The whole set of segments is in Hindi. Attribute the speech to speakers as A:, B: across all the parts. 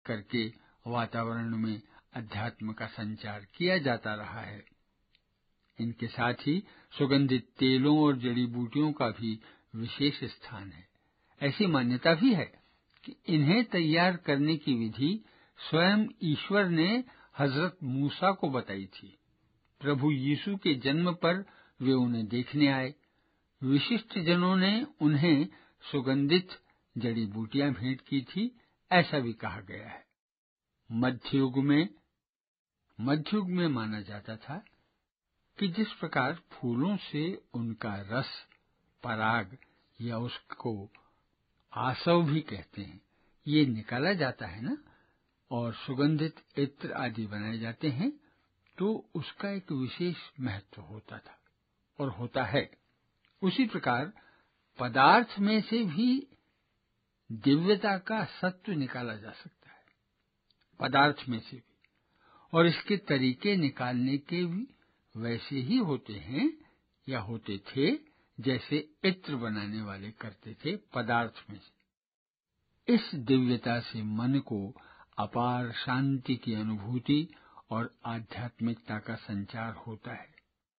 A: करके वातावरण में अध्यात्म का संचार किया जाता रहा है। इनके साथ ही सुगंधित तेलों और जड़ी बूटियों का भी विशेष स्थान है। ऐसी मान्यता भी है कि इन्हें तैयार करने की विधि स्वयं ईश्वर ने हजरत मूसा को बताई थी। प्रभु यीशु के जन्म पर वे उन्हें देखने आए। विशिष्ट जनों ने उन्हें सुगंधित जड़ी बूटियां भेंट की थी, ऐसा भी कहा गया है। मध्ययुग में माना जाता था कि जिस प्रकार फूलों से उनका रस, पराग या उसको आसव भी कहते हैं, ये निकाला जाता है ना, और सुगंधित इत्र आदि बनाए जाते हैं, तो उसका एक विशेष महत्व होता था और होता है। उसी प्रकार पदार्थ में से भी दिव्यता का सत्व निकाला जा सकता है, पदार्थ में से भी, और इसके तरीके निकालने के भी वैसे ही होते हैं या होते थे जैसे इत्र बनाने वाले करते थे पदार्थ में से। इस दिव्यता से मन को अपार शांति की अनुभूति और आध्यात्मिकता का संचार होता है।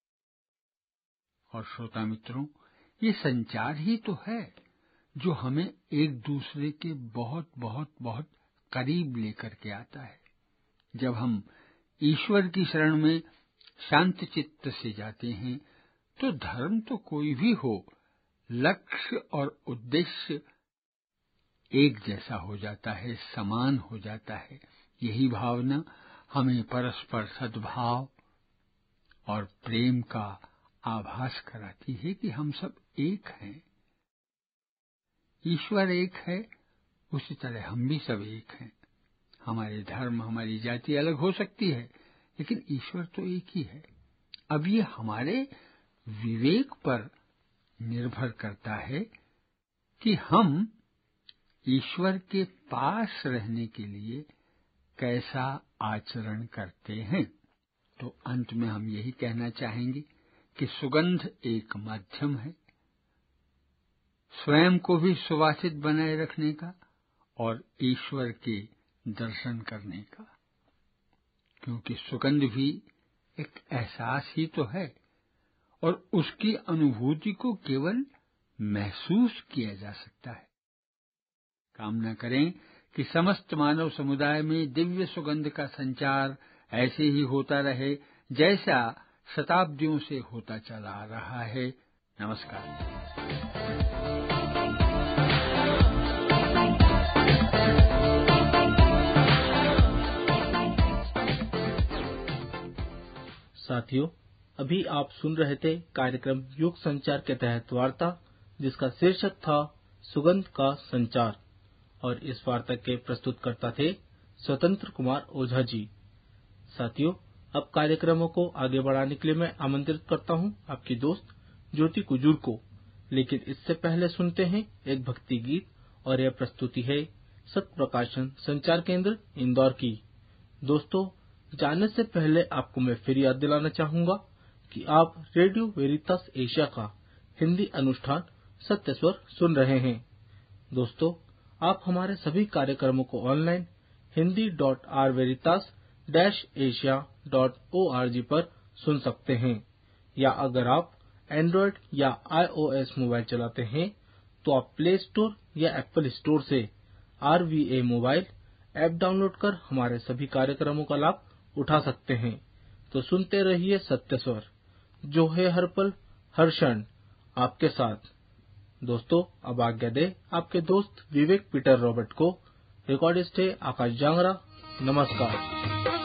A: और श्रोता मित्रों, ये संचार ही तो है जो हमें एक दूसरे के बहुत बहुत बहुत करीब लेकर के आता है। जब हम ईश्वर की शरण में शांत चित्त से जाते हैं तो धर्म तो कोई भी हो, लक्ष्य और उद्देश्य एक जैसा हो जाता है, समान हो जाता है। यही भावना हमें परस्पर सद्भाव और प्रेम का आभास कराती है कि हम सब एक हैं। ईश्वर एक है, उसी तरह हम भी सब एक हैं। हमारे धर्म, हमारी जाति अलग हो सकती है, लेकिन ईश्वर तो एक ही है। अब ये हमारे विवेक पर निर्भर करता है कि हम ईश्वर के पास रहने के लिए कैसा आचरण करते हैं। तो अंत में हम यही कहना चाहेंगे कि सुगंध एक माध्यम है स्वयं को भी सुवासित बनाए रखने का और ईश्वर के दर्शन करने का, क्योंकि सुगंध भी एक एहसास ही तो है और उसकी अनुभूति को केवल महसूस किया जा सकता है। कामना करें कि समस्त मानव समुदाय में दिव्य सुगंध का संचार ऐसे ही होता रहे जैसा शताब्दियों से होता चला आ रहा है। नमस्कार।
B: साथियों, अभी आप सुन रहे थे कार्यक्रम युग संचार के तहत वार्ता, जिसका शीर्षक था सुगंध का संचार, और इस वार्ता के प्रस्तुतकर्ता थे स्वतंत्र कुमार ओझा जी। साथियों, अब कार्यक्रमों को आगे बढ़ाने के लिए मैं आमंत्रित करता हूं आपकी दोस्त ज्योति कुजूर को, लेकिन इससे पहले सुनते हैं एक भक्ति गीत, और यह प्रस्तुति है सत्य प्रकाशन संचार केंद्र इंदौर की। दोस्तों, जानने से पहले आपको मैं फिर याद दिलाना चाहूंगा कि आप रेडियो वेरितास एशिया का हिंदी अनुष्ठान सत्य स्वर सुन रहे हैं। दोस्तों, आप हमारे सभी कार्यक्रमों को ऑनलाइन hindi.rveritas-asia.org पर सुन सकते हैं, या अगर आप एंड्रॉयड या iOS मोबाइल चलाते हैं तो आप प्ले स्टोर या एप्पल स्टोर से RVA मोबाइल ऐप डाउनलोड कर हमारे सभी कार्यक्रमों का लाभ उठा सकते हैं। तो सुनते रहिए सत्य स्वर, जो है हर पल हर क्षण आपके साथ। दोस्तों, अब आज्ञा दे आपके दोस्त विवेक पीटर रॉबर्ट को। रिकॉर्डिस्ट है आकाश जांगरा। नमस्कार।